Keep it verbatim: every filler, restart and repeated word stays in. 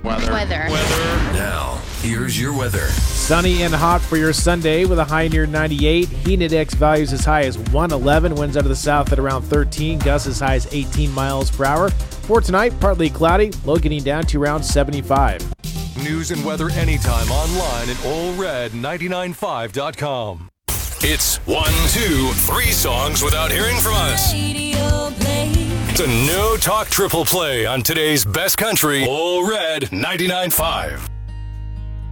Weather. Weather. Weather. Now, here's your weather. Sunny and hot for your Sunday with a high near ninety-eight. Heat index values as high as one eleven. Winds out of the south at around thirteen. Gusts as high as eighteen miles per hour. For tonight, partly cloudy. Low getting down to around seventy-five. News and weather anytime online at Ole Red ninety-nine five dot com. It's one, two, three songs without hearing from us. It's a no-talk triple play on today's best country, Ole Red ninety-nine five.